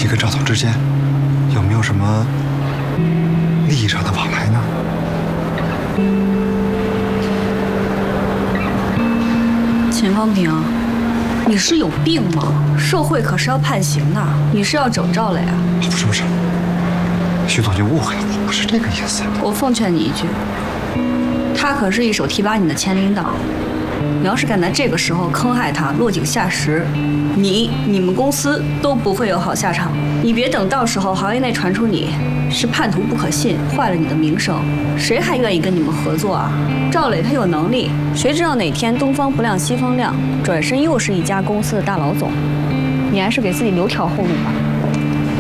跟赵总之间有没有什么利益上的往来呢？ 钱方平，你是有病吗？受贿可是要判刑的，你是要整赵磊啊？ 不是，徐总就误会了，我不是这个意思。 我奉劝你一句，他可是一手提拔你的千灵党，你要是敢在这个时候坑害他，落井下石，你们公司都不会有好下场。你别等到时候行业内传出你是叛徒不可信，坏了你的名声，谁还愿意跟你们合作啊？赵磊他有能力，谁知道哪天东方不亮西方亮，转身又是一家公司的大老总。你还是给自己留条后路吧。